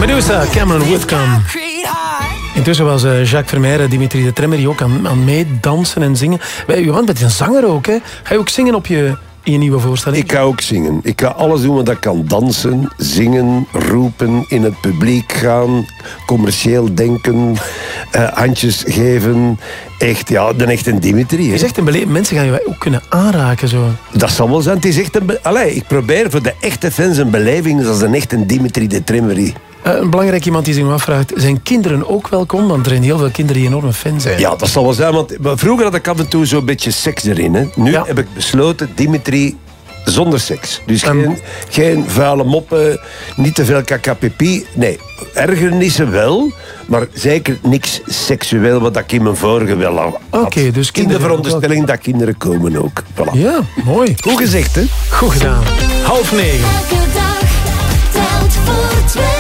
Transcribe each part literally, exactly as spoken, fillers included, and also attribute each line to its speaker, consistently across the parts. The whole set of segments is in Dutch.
Speaker 1: Medusa, Cameron Whitcomb. Intussen was uh, Jacques Vermeer en Dimitri de Tremeri ook aan, aan meedansen en zingen. Je bent met een zanger ook, hè? Ga je ook zingen op je, in je nieuwe voorstelling?
Speaker 2: Ik ga ook zingen. Ik ga alles doen wat ik kan. Dansen, zingen, roepen, in het publiek gaan, commercieel denken, uh, handjes geven. Echt, ja, de echte Dimitri. Hè?
Speaker 1: Je zegt een bele- mensen gaan je ook kunnen aanraken zo.
Speaker 2: Dat zal wel zijn. Het is echt een be- Allee, ik probeer voor de echte fans een beleving zoals een echte Dimitri de Tremeri.
Speaker 1: Uh, een belangrijk iemand die zich nog afvraagt, zijn kinderen ook welkom? Want er zijn heel veel kinderen die enorme fan zijn.
Speaker 2: Ja, dat zal wel zijn, want vroeger had ik af en toe zo'n beetje seks erin. Hè. Nu ja. heb ik besloten, Dimitri zonder seks. Dus um. geen, geen vuile moppen, niet te veel kakapipi. Nee, ergernissen wel, maar zeker niks seksueel, wat ik in mijn vorige wel had.
Speaker 1: Oké, okay, dus
Speaker 2: in de veronderstelling dat kinderen komen ook. Voilà.
Speaker 1: Ja, mooi.
Speaker 2: Goed gezegd, hè?
Speaker 1: Goed gedaan. Half negen.
Speaker 3: Elke dag telt voor twee.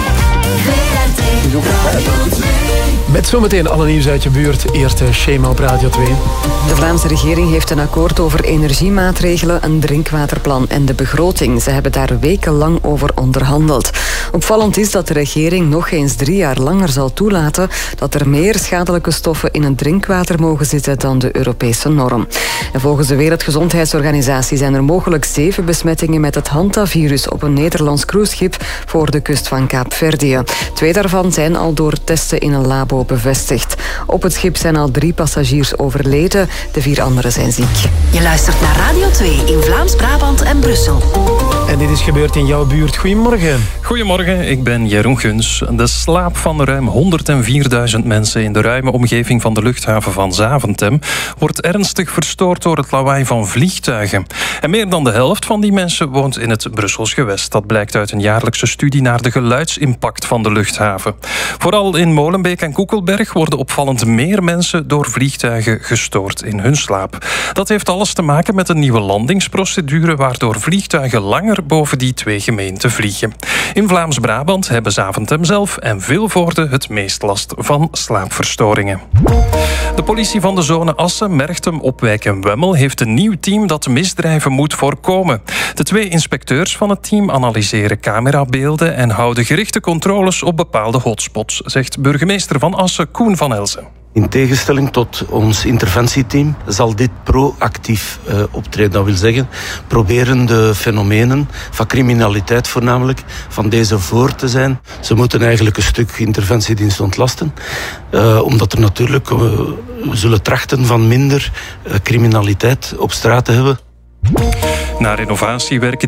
Speaker 1: Met zometeen alle nieuws uit je buurt. Eerst Schema op Radio twee.
Speaker 4: De Vlaamse regering heeft een akkoord over energiemaatregelen, een drinkwaterplan en de begroting. Ze hebben daar wekenlang over onderhandeld. Opvallend is dat de regering nog eens drie jaar langer zal toelaten dat er meer schadelijke stoffen in het drinkwater mogen zitten dan de Europese norm. En volgens de Wereldgezondheidsorganisatie zijn er mogelijk zeven besmettingen met het Hantavirus op een Nederlands cruiseschip voor de kust van Kaapverdië. Twee daarvan zijn al door testen in een labo bevestigd. Op het schip zijn al drie passagiers overleden. De vier anderen zijn ziek.
Speaker 5: Je luistert naar Radio twee in Vlaams-Brabant en Brussel.
Speaker 1: En dit is gebeurd in jouw buurt. Goedemorgen.
Speaker 6: Goedemorgen, ik ben Jeroen Guns. De slaap van ruim honderdvierduizend mensen in de ruime omgeving van de luchthaven van Zaventem wordt ernstig verstoord door het lawaai van vliegtuigen. En meer dan de helft van die mensen woont in het Brussels gewest. Dat blijkt uit een jaarlijkse studie naar de geluidsimpact van de luchthaven. Vooral in Molenbeek en Koekelberg worden opvallend meer mensen door vliegtuigen gestoord in hun slaap. Dat heeft alles te maken met een nieuwe landingsprocedure waardoor vliegtuigen langer boven die twee gemeenten vliegen. In Vlaams-Brabant hebben Zaventem zelf en Vilvoorde het meest last van slaapverstoringen. De politie van de zone Assen, Merchtem, Opwijk en Wemmel heeft een nieuw team dat misdrijven moet voorkomen. De twee inspecteurs van het team analyseren camerabeelden en houden gerichte controles op bepaalde hotspots, zegt burgemeester van Assen Koen van Elzen.
Speaker 7: In tegenstelling tot ons interventieteam zal dit proactief uh, optreden. Dat wil zeggen, proberen de fenomenen van criminaliteit voornamelijk van deze voor te zijn. Ze moeten eigenlijk een stuk interventiedienst ontlasten. Uh, omdat er natuurlijk, uh, we zullen trachten van minder uh, criminaliteit op straat te hebben.
Speaker 6: Na renovatiewerken